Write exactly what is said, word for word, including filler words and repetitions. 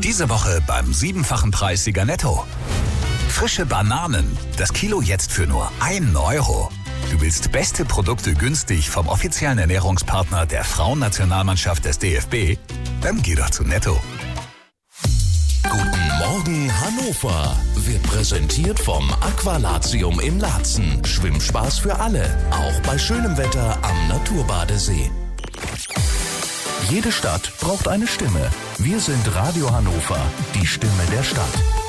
Diese Woche beim siebenfachen Preissieger Netto. Frische Bananen, das Kilo jetzt für nur einen Euro. Du willst beste Produkte günstig vom offiziellen Ernährungspartner der Frauennationalmannschaft des D F B? Dann geh doch zu Netto. Guten Morgen Hannover wird präsentiert vom Aqualatium in Laatzen. Schwimmspaß für alle, auch bei schönem Wetter am Naturbadesee. Jede Stadt braucht eine Stimme. Wir sind Radio Hannover, die Stimme der Stadt.